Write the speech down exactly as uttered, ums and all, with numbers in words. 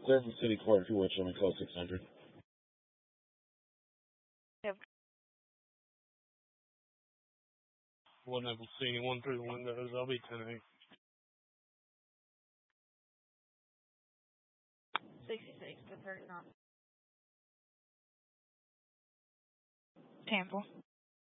Clear from City Court if you would, show me code six hundred. Yep. Wasn't able to see anyone through the windows. I'll be ten eight. sixty-six to thirty-nine. Tampa.